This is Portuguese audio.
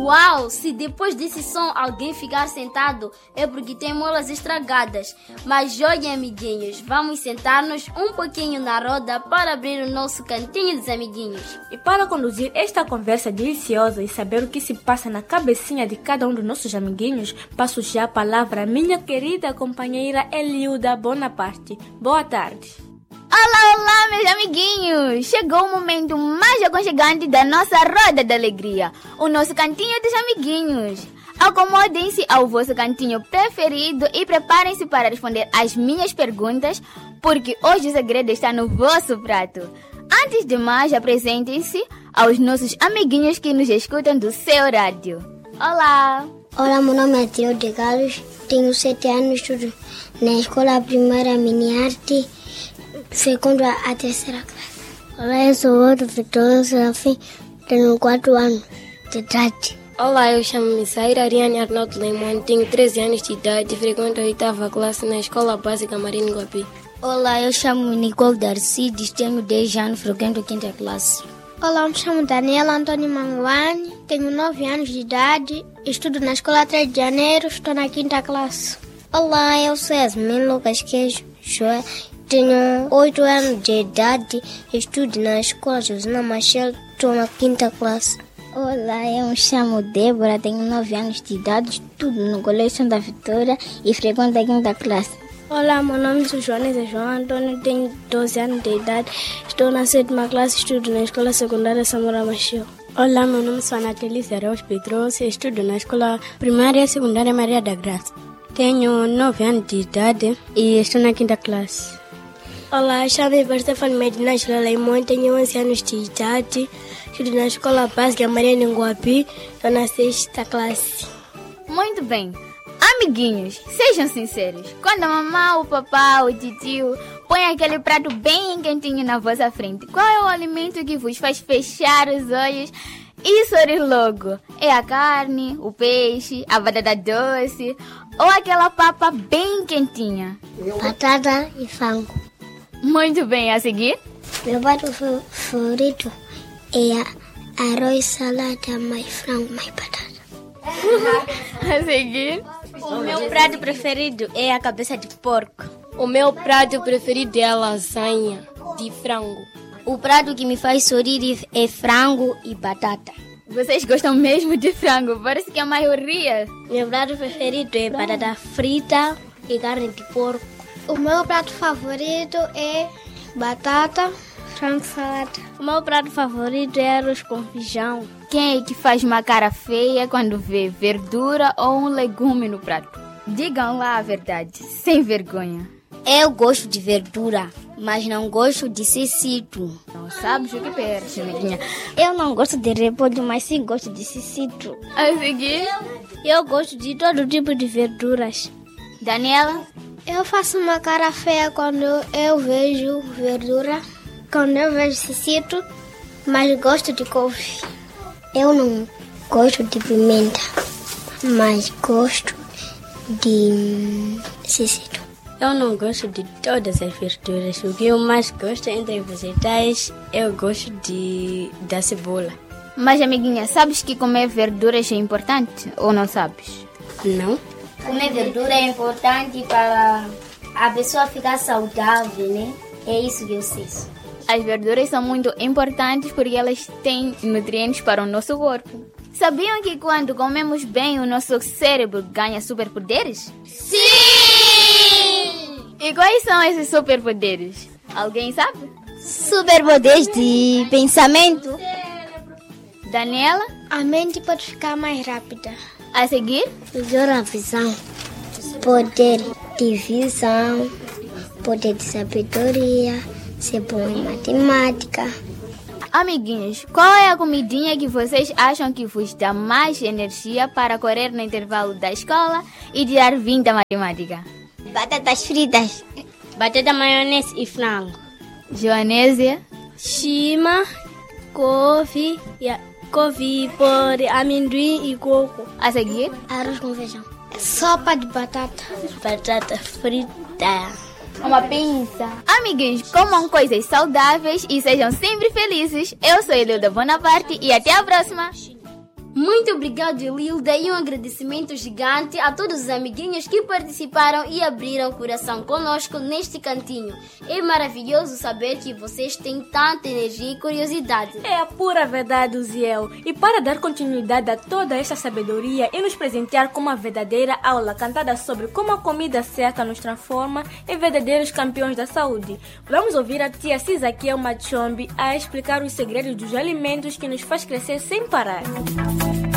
Uau, se depois desse som alguém ficar sentado é porque tem molas estragadas. Mas olhem, amiguinhos, vamos sentar-nos um pouquinho na roda para abrir o nosso cantinho dos amiguinhos. E para conduzir esta conversa deliciosa e saber o que se passa na cabecinha de cada um dos nossos amiguinhos, passo já a palavra à minha querida companheira Eliuda Bonaparte. Boa tarde. Olá, meus amiguinhos! Chegou o momento mais aconchegante da nossa roda de alegria, o nosso cantinho dos amiguinhos. Acomodem-se ao vosso cantinho preferido e preparem-se para responder às minhas perguntas, porque hoje o segredo está no vosso prato. Antes de mais, apresentem-se aos nossos amiguinhos que nos escutam do seu rádio. Olá! Olá, meu nome é Theo de Carlos, tenho 7 anos, estudo na escola primária Mini Arte, segundo a terceira classe. Olá, eu sou o Vitor Serafim, tenho 4 anos de idade. Olá, eu chamo-me Saira Ariane Arnaldo Leimon, tenho 13 anos de idade e frequento a 8ª classe na Escola Básica Marinho Guapi. Olá, eu chamo-me Nicole Darcides, tenho 10 anos, frequento a 5ª classe. Olá, eu me chamo Daniela Antônio Manguani, tenho 9 anos de idade, estudo na Escola 3 de Janeiro, estou na 5ª classe. Olá, eu sou Yasmin Lucas Queijo Joé, tenho 8 anos de idade, estudo na Escola Josina Machel, estou na 5ª classe. Olá, eu me chamo Débora, tenho 9 anos de idade, estudo no Colégio Santa Vitória e frequento a 5ª classe. Olá, meu nome é Joanesa João Antônio, tenho 12 anos de idade, estou na 7ª classe, estudo na Escola Secundária Samora Machel. Olá, meu nome é Anatelis Araújo Pedroso, estudo na Escola Primária e Secundária Maria da Graça. Tenho 9 anos de idade e estou na 5ª classe. Olá, chamo-me Stefano Medina Leimon, tenho 11 anos de idade, estudo na Escola Básica Maria Ninguapi, estou na 6ª classe. Muito bem. Amiguinhos, sejam sinceros. Quando a mamãe, o papá, o titio põe aquele prato bem quentinho na vossa frente, qual é o alimento que vos faz fechar os olhos e sorrir logo? É a carne, o peixe, a batata doce ou aquela papa bem quentinha? Batata e frango. Muito bem, a seguir? Meu prato favorito é arroz, salada, mais frango, mais batata. A seguir? O meu prato preferido é a cabeça de porco. O meu prato preferido é a lasanha de frango. O prato que me faz sorrir é frango e batata. Vocês gostam mesmo de frango? Parece que a maioria. Meu prato preferido é batata frita e carne de porco. O meu prato favorito é batata, frango, salada. O meu prato favorito é arroz com feijão. Quem é que faz uma cara feia quando vê verdura ou um legume no prato? Digam lá a verdade, sem vergonha. Eu gosto de verdura, mas não gosto de cicito. Não sabes o que perde, amiguinha. Eu não gosto de repolho, mas sim gosto de cicito. A seguir? Eu gosto de todo tipo de verduras. Daniela? Eu faço uma cara feia quando eu vejo verdura, quando eu vejo cicito, mas gosto de couve. Eu não gosto de pimenta, mas gosto de cicito. Eu não gosto de todas as verduras. O que eu mais gosto entre vegetais, eu gosto da cebola. Mas, amiguinha, sabes que comer verduras é importante ou não sabes? Não. Comer verdura é importante para a pessoa ficar saudável, né? É isso que eu sei. As verduras são muito importantes porque elas têm nutrientes para o nosso corpo. Sabiam que quando comemos bem, o nosso cérebro ganha superpoderes? Sim! E quais são esses superpoderes? Alguém sabe? Superpoderes de pensamento. Daniela? A mente pode ficar mais rápida. A seguir? Melhor a visão, poder de visão, poder de sabedoria, ser bom em matemática. Amiguinhos, qual é a comidinha que vocês acham que vos dá mais energia para correr no intervalo da escola e tirar 20 da matemática? Batatas fritas. Batata, maionese e frango. Joanésia? Shima, couve, por amendoim e coco. A seguir? Arroz com feijão. Sopa de batata. Batata frita. Uma pizza. Amiguinhos, comam coisas saudáveis e sejam sempre felizes. Eu sou Eliuda Bonaparte e até a próxima. Muito obrigado, Elilda, e um agradecimento gigante a todos os amiguinhos que participaram e abriram o coração conosco neste cantinho. É maravilhoso saber que vocês têm tanta energia e curiosidade. É a pura verdade, Uziel. E para dar continuidade a toda esta sabedoria e nos presentear com uma verdadeira aula cantada sobre como a comida certa nos transforma em verdadeiros campeões da saúde, vamos ouvir a tia Cisaquiel Machombi a explicar os segredos dos alimentos que nos faz crescer sem parar.